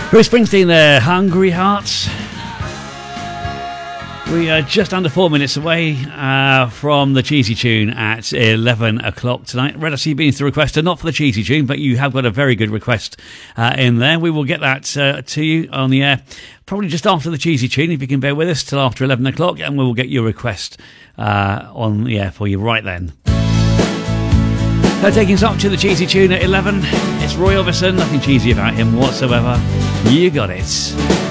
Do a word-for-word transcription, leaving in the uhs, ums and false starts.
Bruce Springsteen there, Hungry Hearts. We are just under four minutes away uh, from the cheesy tune at eleven o'clock tonight. Red F C Beans to request, not for the cheesy tune, but you have got a very good request uh, in there. We will get that uh, to you on the air probably just after the cheesy tune, if you can bear with us till after eleven o'clock, and we will get your request uh, on the air for you right then. Now taking us up to the cheesy tune at eleven, it's Roy Orbison. Nothing cheesy about him whatsoever. You got it.